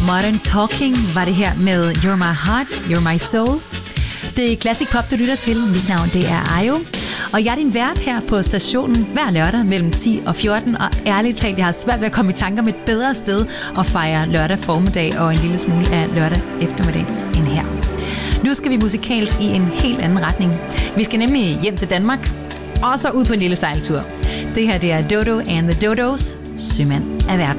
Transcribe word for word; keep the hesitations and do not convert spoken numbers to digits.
Modern Talking var det her med You're My Heart, You're My Soul. Det er Classic Pop, du lytter til. Mit navn, det er Ayo. Og jeg er din vært her på stationen hver lørdag mellem ti og fjorten. Og ærligt talt, jeg har svært ved at komme i tanker om et bedre sted at fejre lørdag formiddag og en lille smule af lørdag eftermiddag end her. Nu skal vi musikalsk i en helt anden retning. Vi skal nemlig hjem til Danmark og så ud på en lille sejltur. Det her, det er Dodo and the Dodos, Sømand af verden.